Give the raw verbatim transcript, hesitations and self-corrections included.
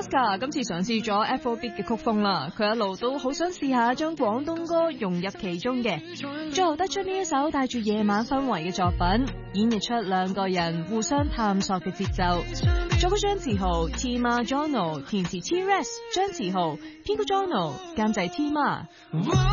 Tosca 今次嘗試咗 Afrobeat 嘅曲風啦，佢一路都好想試下將廣東歌融入其中嘅，最後得出呢一首帶住夜晚氛圍嘅作品，演繹出兩個人互相探索嘅節奏。作曲張志豪 Tima Jono， 填詞 T-Rex 張志豪，編曲 Jono， 監製 Tima。